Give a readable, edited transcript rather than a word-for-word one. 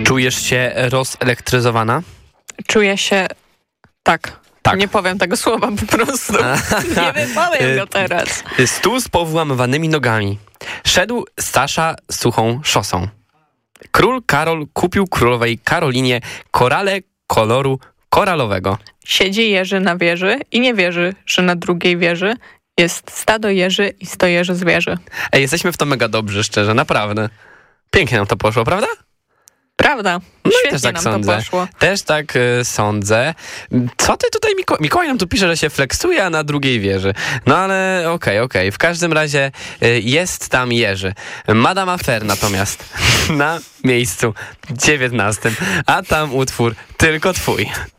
Czujesz się rozelektryzowana? Czuję się... Tak. Tak. Nie powiem tego słowa po prostu. Nie wypowiem go teraz. Stół z powłamywanymi nogami. Szedł Stasza suchą szosą. Król Karol kupił królowej Karolinie korale koloru koralowego. Siedzi Jerzy na wieży i nie wierzy, że na drugiej wieży jest stado jeży i 100 jeży zwierzy. Ej, jesteśmy w to mega dobrzy, szczerze, naprawdę. Pięknie nam to poszło, prawda? Prawda. No Świetnie też tak nam sądzę. to poszło. Też tak sądzę. Co ty tutaj, Mikołaj nam tu pisze, że się flexuje, a na drugiej wieży. No ale okej. W każdym razie jest tam Jerzy. Madame Affair natomiast na miejscu 19. A tam utwór Tylko Twój.